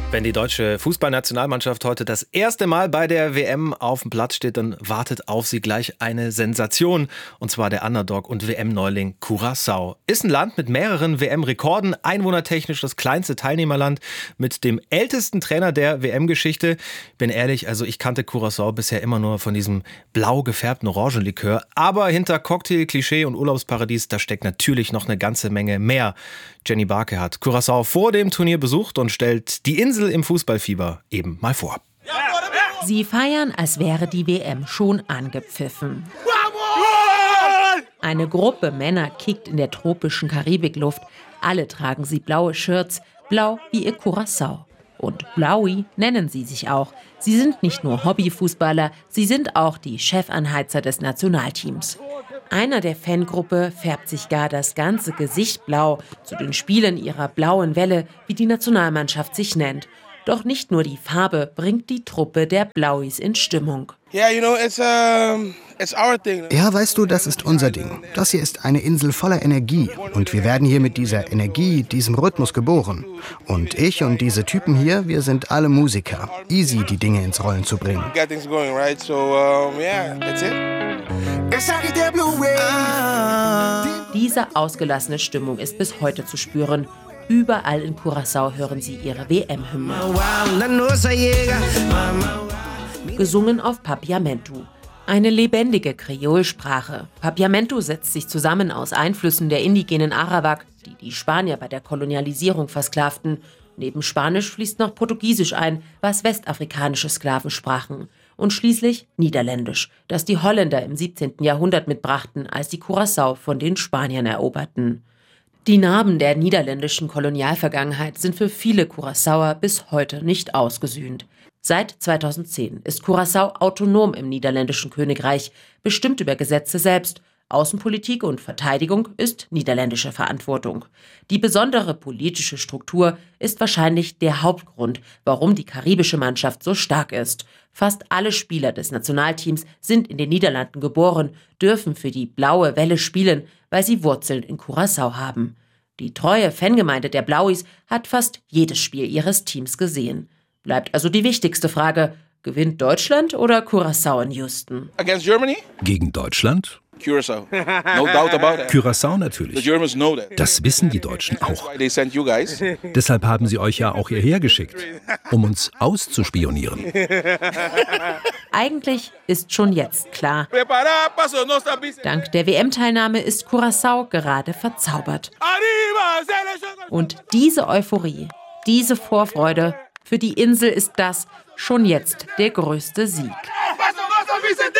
Wenn die deutsche Fußballnationalmannschaft heute das erste Mal bei der WM auf dem Platz steht, dann wartet auf sie gleich eine Sensation. Und zwar der Underdog und WM-Neuling Curaçao. Ist ein Land mit mehreren WM-Rekorden, einwohnertechnisch das kleinste Teilnehmerland mit dem ältesten Trainer der WM-Geschichte. Bin ehrlich, also ich kannte Curaçao bisher immer nur von diesem blau gefärbten Orangenlikör. Aber hinter Cocktail, Klischee und Urlaubsparadies, da steckt natürlich noch eine ganze Menge mehr. Jenny Barke hat Curaçao vor dem Turnier besucht und stellt die Insel im Fußballfieber eben mal vor. Sie feiern, als wäre die WM schon angepfiffen. Eine Gruppe Männer kickt in der tropischen Karibikluft. Alle tragen sie blaue Shirts, blau wie ihr Curaçao. Und Blaui nennen sie sich auch. Sie sind nicht nur Hobbyfußballer, sie sind auch die Chefanheizer des Nationalteams. Einer der Fangruppe färbt sich gar das ganze Gesicht blau, zu den Spielen ihrer blauen Welle, wie die Nationalmannschaft sich nennt. Doch nicht nur die Farbe bringt die Truppe der Blauis in Stimmung. Ja, weißt du, das ist unser Ding. Das hier ist eine Insel voller Energie. Und wir werden hier mit dieser Energie, diesem Rhythmus geboren. Und ich und diese Typen hier, wir sind alle Musiker. Easy, die Dinge ins Rollen zu bringen. Diese ausgelassene Stimmung ist bis heute zu spüren. Überall in Curaçao hören sie ihre WM-Hymne. Gesungen auf Papiamentu. Eine lebendige Kreolsprache. Papiamentu setzt sich zusammen aus Einflüssen der indigenen Arawak, die die Spanier bei der Kolonialisierung versklavten. Neben Spanisch fließt noch Portugiesisch ein, was westafrikanische Sklaven sprachen. Und schließlich Niederländisch, das die Holländer im 17. Jahrhundert mitbrachten, als die Curaçao von den Spaniern eroberten. Die Narben der niederländischen Kolonialvergangenheit sind für viele Curaçaoer bis heute nicht ausgesühnt. Seit 2010 ist Curaçao autonom im niederländischen Königreich, bestimmt über Gesetze selbst. Außenpolitik und Verteidigung ist niederländische Verantwortung. Die besondere politische Struktur ist wahrscheinlich der Hauptgrund, warum die karibische Mannschaft so stark ist. Fast alle Spieler des Nationalteams sind in den Niederlanden geboren, dürfen für die blaue Welle spielen, weil sie Wurzeln in Curaçao haben. Die treue Fangemeinde der Blauis hat fast jedes Spiel ihres Teams gesehen. Bleibt also die wichtigste Frage: Gewinnt Deutschland oder Curaçao in Houston? Against Germany? Gegen Deutschland? Curaçao. No doubt about that. Curaçao natürlich. The Germans know that. Das wissen die Deutschen auch. They sent you guys. Deshalb haben sie euch ja auch hierher geschickt, um uns auszuspionieren. Eigentlich ist schon jetzt klar: Dank der WM-Teilnahme ist Curaçao gerade verzaubert. Und diese Euphorie, diese Vorfreude, für die Insel ist das schon jetzt der größte Sieg.